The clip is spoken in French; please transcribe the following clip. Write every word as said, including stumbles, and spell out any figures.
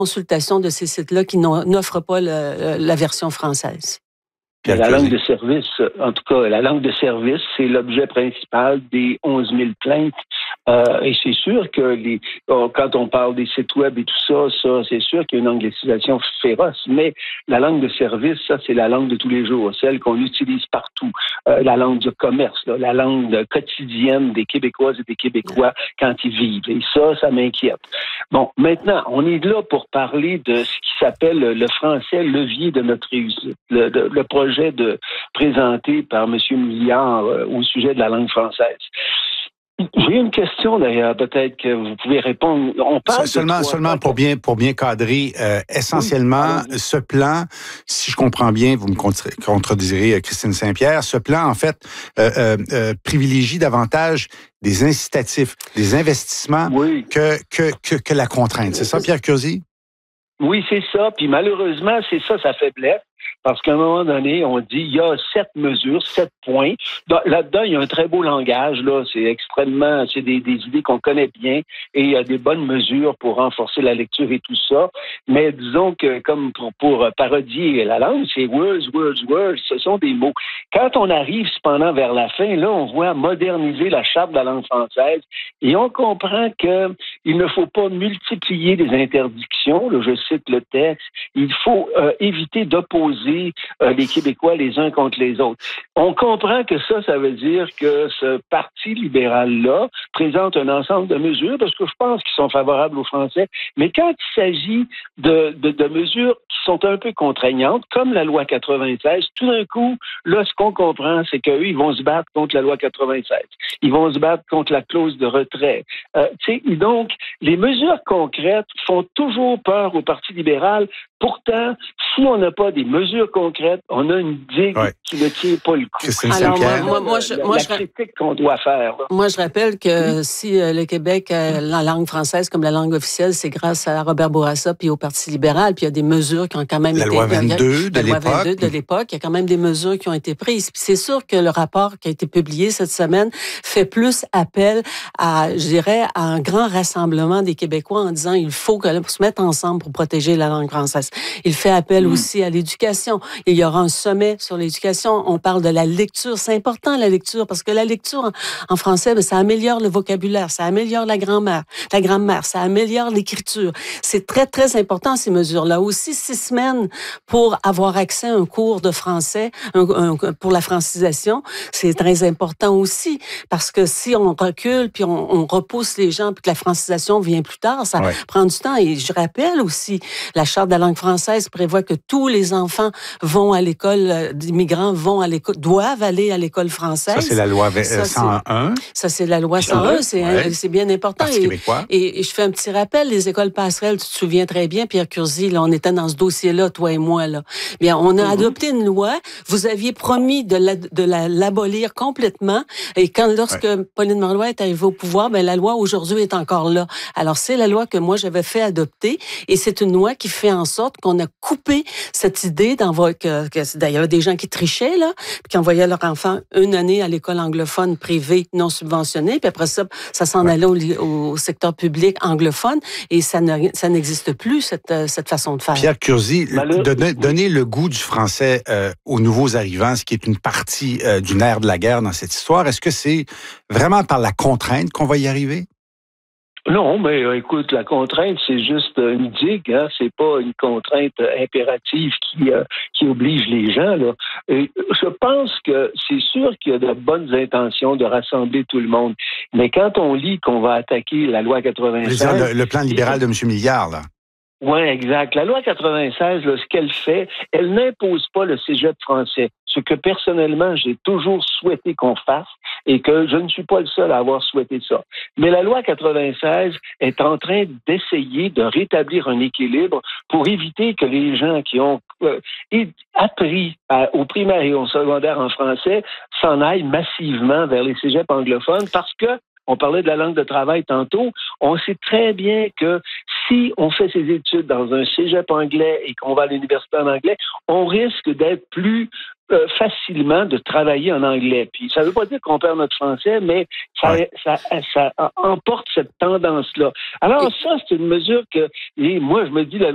consultation de ces sites-là qui n'offrent pas le, la version française. La langue de service, en tout cas, la langue de service, c'est l'objet principal des onze mille plaintes. Euh, et c'est sûr que les, quand on parle des sites web et tout ça, ça, c'est sûr qu'il y a une anglicisation féroce. Mais la langue de service, ça, c'est la langue de tous les jours, celle qu'on utilise partout. Euh, la langue du commerce, là, la langue quotidienne des Québécoises et des Québécois quand ils vivent. Et ça, ça m'inquiète. Bon, maintenant, on est là pour parler de ce qui s'appelle le français levier de notre réussite. Le, le, le projet de présenté par M. Milliard euh, au sujet de la langue française. J'ai une question d'ailleurs, peut-être que vous pouvez répondre. On parle seulement, de seulement pour bien pour bien cadrer, euh, essentiellement, oui, ce plan, si je comprends bien, vous me contredirez, Christine Saint-Pierre, ce plan, en fait, euh, euh, euh, privilégie davantage des incitatifs, des investissements oui. que, que, que, que la contrainte. C'est ça, Pierre Curzi? Oui, c'est ça. Puis malheureusement, c'est ça sa faiblesse. Parce qu'à un moment donné, on dit il y a sept mesures, sept points. Là-dedans, il y a un très beau langage. Là, c'est extrêmement, c'est des, des idées qu'on connaît bien et il y a des bonnes mesures pour renforcer la lecture et tout ça. Mais disons que comme pour, pour parodier la langue, c'est words, words, words. Ce sont des mots. Quand on arrive cependant vers la fin, là, on voit moderniser la charte de la langue française et on comprend que il ne faut pas multiplier des interdictions. Là, je cite le texte. Il faut euh, éviter d'opposer Euh, les Québécois les uns contre les autres. On comprend que ça, ça veut dire que ce parti libéral-là présente un ensemble de mesures, parce que je pense qu'ils sont favorables aux Français, mais quand il s'agit de, de, de mesures qui sont un peu contraignantes, comme la loi quatre-vingt-seize, tout d'un coup, là, ce qu'on comprend, c'est qu'eux, ils vont se battre contre la loi quatre-vingt-seize. Ils vont se battre contre la clause de retrait. Euh, tu sais, donc, les mesures concrètes font toujours peur au Parti libéral. Pourtant, si on n'a pas des mesures concrètes, on a une digue ouais. qui ne tient pas le coup. Alors, moi, moi, moi, je, la, moi, la je, critique qu'on doit faire. Là. Moi, je rappelle que oui. si euh, le Québec a la langue française comme la langue officielle, c'est grâce à Robert Bourassa puis au Parti libéral, puis il y a des mesures qui ont quand même la été... Loi vingt-deux de la loi l'époque. vingt-deux de l'époque, il y a quand même des mesures qui ont été prises. Puis c'est sûr que le rapport qui a été publié cette semaine fait plus appel à, je dirais, à un grand rassemblement des Québécois en disant il faut que là, pour se mettre ensemble pour protéger la langue française. Il fait appel mmh. aussi à l'éducation. Il y aura un sommet sur l'éducation. On parle de la lecture. C'est important, la lecture, parce que la lecture en, en français, bien, ça améliore le vocabulaire, ça améliore la grammaire, la grammaire, ça améliore l'écriture. C'est très, très important, ces mesures-là. Aussi, six semaines pour avoir accès à un cours de français, un, un, pour la francisation, c'est très important aussi, parce que si on recule, puis on, on repousse les gens, puis que la francisation vient plus tard, ça ouais. prend du temps. Et je rappelle aussi, la Charte de la langue française prévoit que tous les enfants vont à l'école, des migrants vont à l'école, doivent aller à l'école française. Ça, c'est la loi cent un. Ça, c'est la loi cent un, c'est, ouais. c'est bien important. Et, et, et je fais un petit rappel, les écoles passerelles, tu te souviens très bien, Pierre Curzi, là, on était dans ce dossier-là, toi et moi, là. Bien, on a mm-hmm. adopté une loi, vous aviez promis de, la, de la, l'abolir complètement, et quand, lorsque ouais. Pauline Marois est arrivée au pouvoir, ben, la loi aujourd'hui est encore là. Alors, c'est la loi que moi, j'avais fait adopter, et c'est une loi qui fait en sorte qu'on a coupé cette idée d'envoyer, que, que d'ailleurs, il y avait des gens qui trichaient, là, puis qui envoyaient leurs enfants une année à l'école anglophone privée non subventionnée, puis après ça, ça s'en ouais. allait au, au secteur public anglophone, et ça, ne, ça n'existe plus, cette, cette façon de faire. Pierre Curzi, donner, donner le goût du français euh, aux nouveaux arrivants, ce qui est une partie euh, du nerf de la guerre dans cette histoire, est-ce que c'est vraiment par la contrainte qu'on va y arriver? Non, mais euh, écoute, la contrainte, c'est juste une digue, hein? C'est pas une contrainte impérative qui euh, qui oblige les gens, là. Et je pense que c'est sûr qu'il y a de bonnes intentions de rassembler tout le monde, mais quand on lit qu'on va attaquer la loi quatre-vingt-seize... Le, le plan libéral de M. Milliard, là. Oui, exact. La loi quatre-vingt-seize, là, ce qu'elle fait, elle n'impose pas le cégep français, ce que personnellement, j'ai toujours souhaité qu'on fasse et que je ne suis pas le seul à avoir souhaité ça. Mais la loi quatre-vingt-seize est en train d'essayer de rétablir un équilibre pour éviter que les gens qui ont euh, appris à, au primaire et au secondaire en français s'en aillent massivement vers les cégeps anglophones parce que on parlait de la langue de travail tantôt. On sait très bien que si on fait ses études dans un cégep anglais et qu'on va à l'université en anglais, on risque d'être plus euh, facilement de travailler en anglais. Puis ça ne veut pas dire qu'on perd notre français, mais ça, ouais. ça, ça, ça emporte cette tendance-là. Alors ça, c'est une mesure que, et moi, je me dis, la